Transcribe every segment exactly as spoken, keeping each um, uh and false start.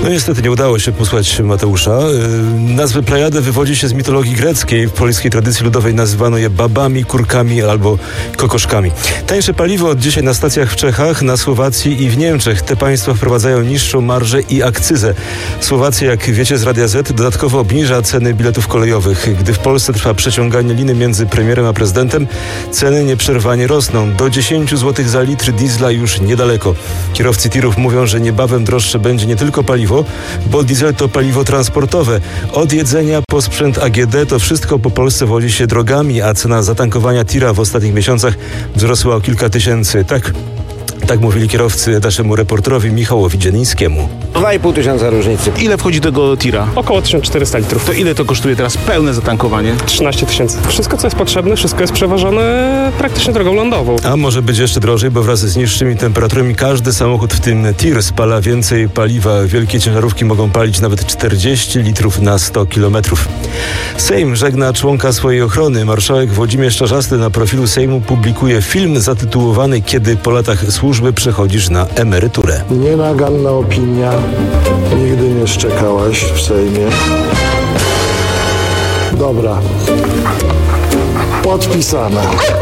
No niestety nie udało się posłać Mateusza. Nazwy Plejady wywodzi się z mitologii greckiej. W polskiej tradycji ludowej nazywano je babami, kurkami albo kokoszkami. Tańsze paliwo od dzisiaj na stacjach w Czechach, na Słowacji i w Niemczech. Te państwa wprowadzają niższą marżę i akcyzę. Słowacja, jak wiecie z Radia Z, dodatkowo obniża ceny biletów kolejowych. Gdy w Polsce trwa przeciąganie liny między premierem a prezydentem, ceny nieprzerwanie rosną. Do dziesięć złotych za litr diesla już niedaleko. Kierowcy tirów mówią, że niebawem droższe będzie nie tylko paliwo, bo diesel to paliwo transportowe. Od jedzenia po sprzęt A G D to wszystko po Polsce wozi się drogami, a cena zatankowania tira w ostatnich miesiącach wzrosła o kilka tysięcy. Tak. Tak mówili kierowcy naszemu reporterowi Michałowi Dzielińskiemu. dwa i pół tysiąca różnicy. Ile wchodzi do tego tira? Około tysiąc czterysta litrów. To ile to kosztuje teraz pełne zatankowanie? trzynaście tysięcy. Wszystko, co jest potrzebne, wszystko jest przewożone praktycznie drogą lądową. A może być jeszcze drożej, bo wraz z niższymi temperaturami każdy samochód, w tym tir, spala więcej paliwa. Wielkie ciężarówki mogą palić nawet czterdzieści litrów na sto kilometrów. Sejm żegna członka swojej ochrony. Marszałek Włodzimierz Czarzasty na profilu Sejmu publikuje film zatytułowany „Kiedy po latach służby przechodzisz na emeryturę”. Nienaganna opinia. Nigdy nie szczekałaś w Sejmie. Dobra. Podpisane.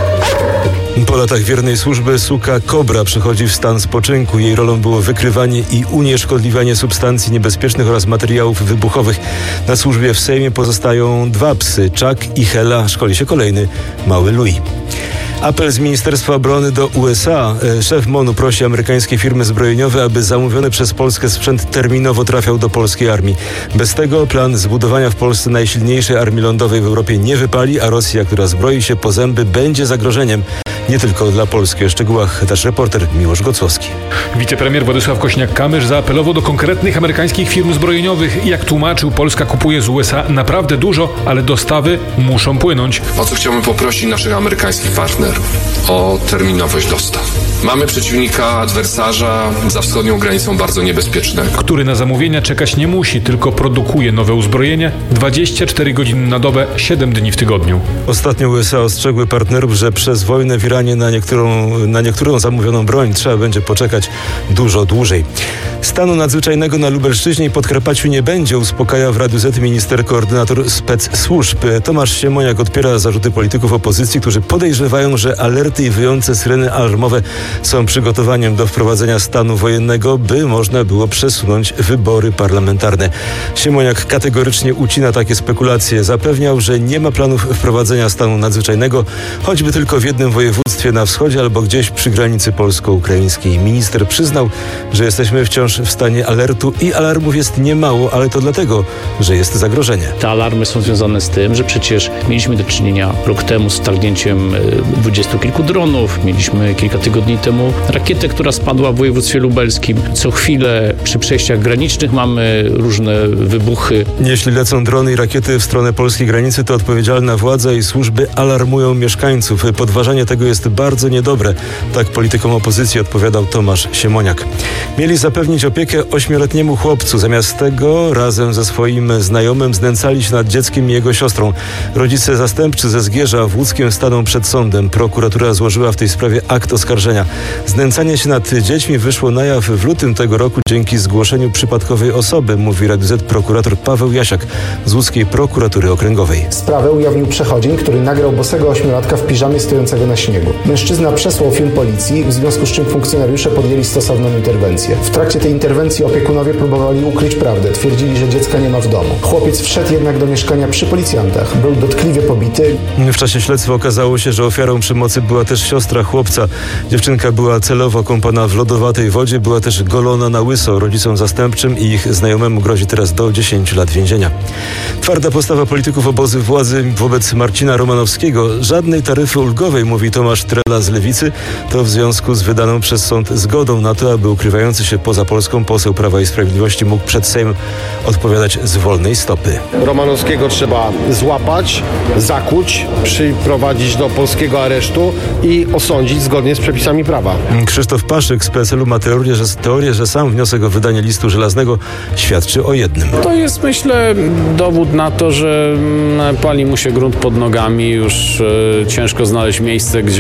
Po latach wiernej służby suka Kobra przechodzi w stan spoczynku. Jej rolą było wykrywanie i unieszkodliwianie substancji niebezpiecznych oraz materiałów wybuchowych. Na służbie w Sejmie pozostają dwa psy, Chuck i Hela. Szkoli się kolejny, mały Louis. Apel z Ministerstwa Obrony do U S A. Szef MONU prosi amerykańskie firmy zbrojeniowe, aby zamówiony przez Polskę sprzęt terminowo trafiał do polskiej armii. Bez tego plan zbudowania w Polsce najsilniejszej armii lądowej w Europie nie wypali, a Rosja, która zbroi się po zęby, będzie zagrożeniem nie tylko dla Polski. O szczegółach też reporter Miłosz Gocłowski. Wicepremier Władysław Kosiniak-Kamysz zaapelował do konkretnych amerykańskich firm zbrojeniowych. Jak tłumaczył, Polska kupuje z U S A naprawdę dużo, ale dostawy muszą płynąć. O co chciałbym poprosić naszych amerykańskich partnerów? O terminowość dostaw. Mamy przeciwnika, adwersarza za wschodnią granicą bardzo niebezpiecznego, który na zamówienia czekać nie musi, tylko produkuje nowe uzbrojenie dwadzieścia cztery godziny na dobę, siedem dni w tygodniu. Ostatnio U S A ostrzegły partnerów, że przez wojnę w Iranie na niektórą, na niektórą zamówioną broń trzeba będzie poczekać dużo dłużej. Stanu nadzwyczajnego na Lubelszczyźnie i Podkarpaciu nie będzie, uspokaja w Radiu Z minister koordynator spec służb. Tomasz Siemoniak odpiera zarzuty polityków opozycji, którzy podejrzewają, że alerty i wyjące syreny alarmowe są przygotowaniem do wprowadzenia stanu wojennego, by można było przesunąć wybory parlamentarne. Siemoniak kategorycznie ucina takie spekulacje. Zapewniał, że nie ma planów wprowadzenia stanu nadzwyczajnego, choćby tylko w jednym województwie na wschodzie albo gdzieś przy granicy polsko-ukraińskiej. Minister przyznał, że jesteśmy wciąż w stanie alertu i alarmów jest niemało, ale to dlatego, że jest zagrożenie. Te alarmy są związane z tym, że przecież mieliśmy do czynienia rok temu z targnięciem dwudziestu kilku dronów, mieliśmy kilka tygodni temu rakietę, która spadła w województwie lubelskim. Co chwilę przy przejściach granicznych mamy różne wybuchy. Jeśli lecą drony i rakiety w stronę polskiej granicy, to odpowiedzialna władza i służby alarmują mieszkańców. Podważanie tego jest bardzo niedobre. Tak politykom opozycji odpowiadał Tomasz Siemoniak. Mieli zapewnić opiekę ośmioletniemu chłopcu. Zamiast tego razem ze swoim znajomym znęcali się nad dzieckiem i jego siostrą. Rodzice zastępczy ze Zgierza w Łódzkiem staną przed sądem. Prokuratura złożyła w tej sprawie akt oskarżenia. Znęcanie się nad dziećmi wyszło na jaw w lutym tego roku dzięki zgłoszeniu przypadkowej osoby, mówi Radiu Z prokurator Paweł Jasiak z Łódzkiej Prokuratury Okręgowej. Sprawę ujawnił przechodzień, który nagrał bosego ośmiolatka w piżamie stojącego na śniegu. Mężczyzna przesłał film policji, w związku z czym funkcjonariusze podjęli stosowną interwencję. W trakcie tej interwencji opiekunowie próbowali ukryć prawdę. Twierdzili, że dziecka nie ma w domu. Chłopiec wszedł jednak do mieszkania przy policjantach. Był dotkliwie pobity. W czasie śledztwa okazało się, że ofiarą przemocy była też siostra chłopca. Dziewczynka była celowo kąpana w lodowatej wodzie, była też golona na łyso. Rodzicom zastępczym i ich znajomemu grozi teraz do dziesięciu lat więzienia. Twarda postawa polityków obozy władzy wobec Marcina Romanowskiego. Żadnej taryfy ulgowej, mówi Tomasz Trela z Lewicy. To w związku z wydaną przez sąd zgodą na to, aby ukrywający się poza Polską poseł Prawa i Sprawiedliwości mógł przed Sejmem odpowiadać z wolnej stopy. Romanowskiego trzeba złapać, zakuć, przyprowadzić do polskiego aresztu i osądzić zgodnie z przepisami prawa. Krzysztof Paszyk z P S L u ma teorię, że, teorię, że sam wniosek o wydanie listu żelaznego świadczy o jednym. To jest, myślę, dowód na to, że pali mu się grunt pod nogami. Już e, ciężko znaleźć miejsce, gdzie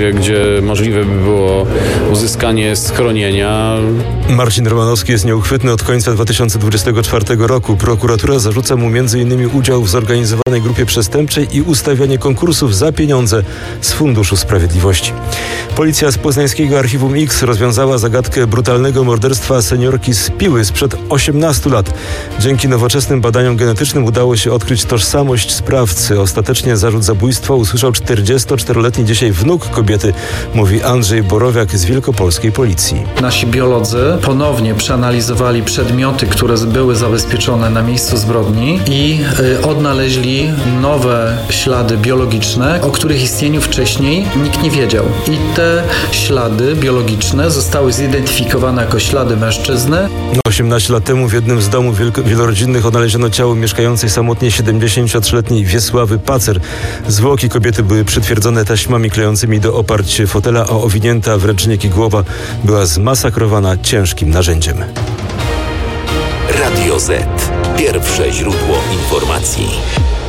gdzie, gdzie możliwe by było uzyskanie schronienia. Marcin Romanowski jest nieuchwytny od końca dwa tysiące dwudziestego czwartego roku. Prokuratura zarzuca mu między innymi udział w zorganizowanej grupie przestępczej i ustawianie konkursów za pieniądze z Funduszu Sprawiedliwości. Policja z poznańskiego Archiwum X rozwiązała zagadkę brutalnego morderstwa seniorki z Piły sprzed osiemnastu lat. Dzięki nowoczesnym badaniom genetycznym udało się odkryć tożsamość sprawcy. Ostatecznie zarzut zabójstwa usłyszał czterdziestoczteroletni dzisiaj wnuk kobiety, mówi Andrzej Borowiak z wielkopolskiej policji. Nasi biolodzy ponownie przeanalizowali przedmioty, które były zabezpieczone na miejscu zbrodni i y, odnaleźli nowe ślady biologiczne, o których istnieniu wcześniej nikt nie wiedział. I te ślady biologiczne zostały zidentyfikowane jako ślady mężczyzny. osiemnaście lat temu w jednym z domów wielko- wielorodzinnych odnaleziono ciało mieszkającej samotnie siedemdziesięciotrzyletniej Wiesławy Pacer. Zwłoki kobiety były przytwierdzone taśmami klejącymi do oparć fotela, a owinięta w ręcznik i głowa była zmasakrowana ciężkim narzędziem. Radio Z. Pierwsze źródło informacji.